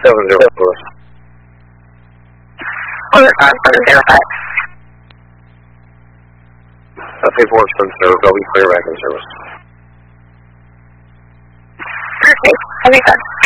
704. What is 705? Paperwork's been served. I'll be clear back in service. Perfect. Have you done?